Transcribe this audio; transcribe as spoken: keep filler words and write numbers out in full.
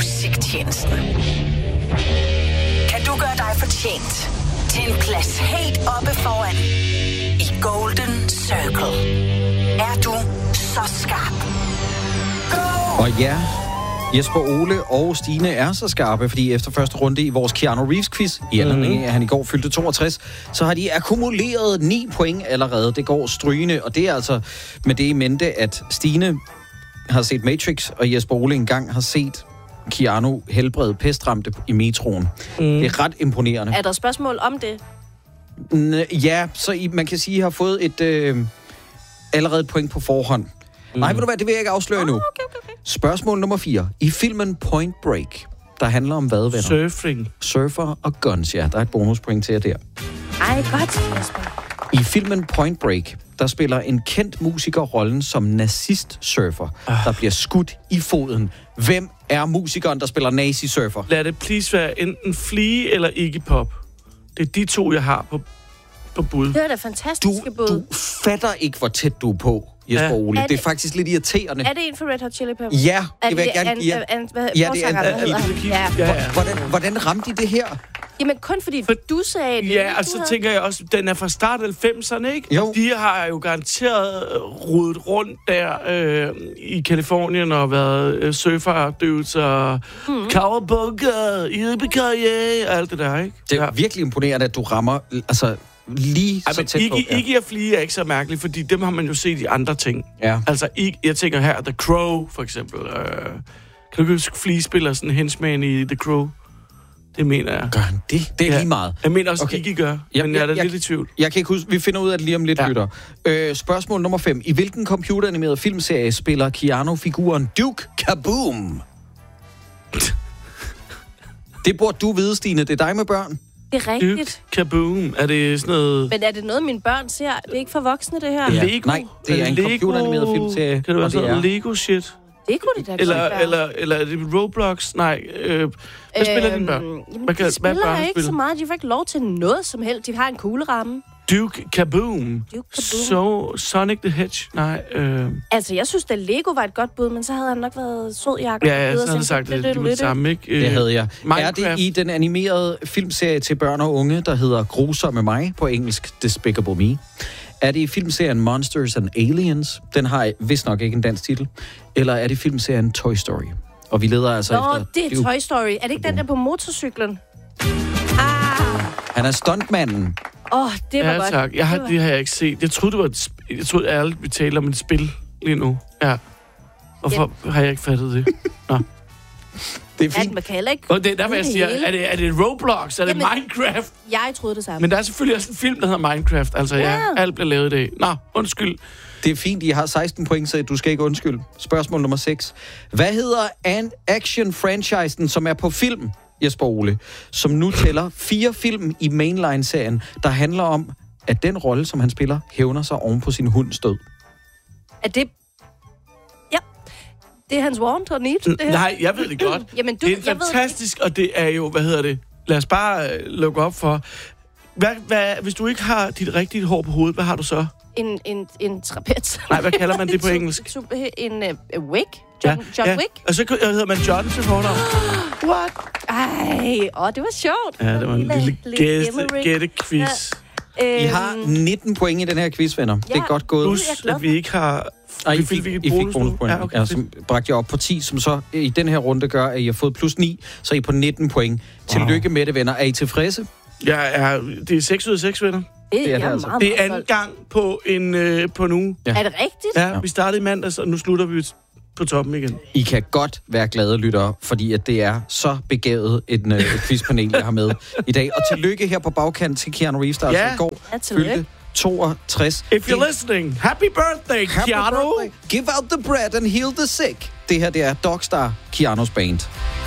musiktjenesten. Kan du gøre dig fortjent til en plads helt oppe foran i Golden Circle? Er du så skarp? Go! Og ja, Jesper Ole og Stine er så skarpe, fordi efter første runde i vores Keanu Reeves-quiz, i anledning af, at han i går fyldte toogtres, så har de akkumuleret ni point allerede. Det går strygende, og det er altså med det i mente, at Stine har set Matrix, og Jesper Ole engang har set Keanu helbrede pestramte i metroen. Mm. Det er ret imponerende. Er der spørgsmål om det? N- ja, så I, man kan sige, at I har fået et øh, allerede et point på forhånd. Mm. Nej, ved du hvad, det vil jeg ikke afsløre endnu. Oh, okay, okay, okay. Spørgsmål nummer fire. I filmen Point Break, der handler om hvad, venner? Surfing. Surfer og guns, ja. Der er et bonuspoint til jer der. Ej, godt, Jesper. I filmen Point Break, der spiller en kendt musiker rollen som nazist-surfer, ah. der bliver skudt i foden. Hvem er musikeren, der spiller nazi-surfer? Lad det please være enten Flea eller Iggy Pop. Det er de to, jeg har på, på bud. Det er da fantastiske Du, bud. du fatter ikke, hvor tæt du er på, Jesper Ja. Ole. Er Det er det- faktisk lidt irriterende. Er det en for Red Hot Chili Peppers? Ja, Er det vil jeg gerne an- give jer. an- hvad- Ja, det er forsangeren, an- hvad an- hedder han? Ja, Ja. ja. Hvordan, hvordan ramte de det her? Jamen, kun fordi For- du sagde det. Ja, Du og så havde- tænker jeg også, den er fra start af halvfemserne, ikke? Jo. Og de har jo garanteret rodet rundt der øh, i Kalifornien og været øh, surferdøvelser, mm. cowabunker, yippee-ki-yay, og alt det der, ikke? Det er virkelig imponerende, at du rammer altså, lige Ej, så men tæt på. Iggy, Iggy og Flea er ikke så mærkeligt, fordi dem har man jo set i andre ting. Ja. Altså, Iggy, jeg tænker her, The Crow, for eksempel. Øh, kan du huske, Flea spiller sådan en henchman i The Crow? Det mener jeg. Gør han det? Det er Ja. lige meget. Jeg mener også, Okay. okay. Iggy gør, Ja, men jeg er da jeg- lidt i tvivl. Jeg kan ikke huske, vi finder ud af det lige om lidt, ja. Ja. lytter. Øh, spørgsmål nummer fem. I hvilken computeranimerede filmserie spiller Keanu-figuren Duke Kaboom? Det burde du vide, Stine. Det er dig med børn. Det er Duke rigtigt. Kaboom. Er det sådan noget... Men er det noget, mine børn ser? Det er ikke for voksne, det her. Ja. Ja. Lego? Nej, det er en Lego? computeranimeret filmserie, Kan det være og det sådan noget er- Lego-shit? Det kunne det da Eller, godt være. eller, eller er det Roblox? Nej. Øh, hvad spiller dine børn? Jamen, Hvad kan- de spiller hvad børn ikke spiller? så meget. De får ikke lov til noget som helst. De har en kugleramme. Duke Kaboom. Duke Kaboom. So, Sonic the Hedge. Nej. Øh, Altså, jeg synes, at Lego var et godt bud, men så havde han nok været sød, Jacob. ja, ja, så havde jeg sagt, at det var det samme, ikke? Øh, Det havde jeg. Minecraft. Er det i den animerede filmserie til børn og unge, der hedder Grusomme mig, på engelsk Despicable Me? Er det i filmserien Monsters and Aliens? Den har vist nok ikke en dansk titel. Eller er det i filmserien Toy Story? Og vi leder altså Nå, efter... det er Duke. Toy Story. Er det ikke den der på motorcyklen? Ah, Han er stuntmanden. åh, oh, det var Ja, godt. tak. Jeg har, Det var- det har jeg ikke set. Jeg troede, det var et sp- Jeg troede ærligt, vi taler om et spil lige nu. Ja. Hvorfor har jeg ikke fattet det? Nå. Det er Ja, fint. man kan heller ikke... Og det er derfor, jeg det siger, hele. er det, er det Roblox? Er det Jamen- Minecraft? Jeg troede det samme. Men der er selvfølgelig også en film, der hedder Minecraft. Altså, ja, Ja. alt bliver lavet i dag. Nå, undskyld. Det er fint, I har seksten point, så du skal ikke undskylde. Spørgsmål nummer seks. Hvad hedder an action-franchisen, som er på film, Jesper Ole, som nu tæller fire film i Mainline-serien, der handler om, at den rolle, som han spiller, hævner sig oven på sin hunds død? Er det... Ja. Det er hans want or need, det her. Nej, jeg ved det godt. Jamen, du, det er jeg ved fantastisk, og det er jo, hvad hedder det? Lad os bare øh, lukke op for... Hvad, hvad, hvis du ikke har dit rigtige hår på hovedet, hvad har du så? En, en, en trapez. Nej, hvad kalder man det på En su- engelsk? su- En uh, wig? John, John Wick? Og så kan- hedder man John til fornavn. What? Ej, åh, det var sjovt. Ja, det var en lille gætte, gætte-quiz. Ja. I har nitten point i den her quiz, venner. Det er Ja. godt gået. Plus- Plus, at vi ikke har... Og I vi fik, et I fik bonus nu. bonuspoint, Ja, okay, ja, fedt. som bragte jeg op på ti, som så i den her runde gør, at I har fået plus ni, så I er på nitten point. Tillykke med det, venner. Er I tilfredse? Jeg er, det er seks ud af seks, venner. Det, det er jeg det er altså. meget, Det er meget anden stolt. gang på en, øh, på en uge. Ja. Er det rigtigt? Ja, Ja. vi startede i mandags, og nu slutter vi på toppen igen. I kan godt være glade lyttere, fordi at det er så begavet et, øh, et quizpanel, jeg har med i dag. Og tillykke her på bagkant til Keanu Reeves, der Ja. altså i går Ja, tillykke. fyldte toogtres. If you're listening, happy birthday, Happy Keanu! birthday. Give out the bread and heal the sick. Det her, det er Dogstar, Keanu's band.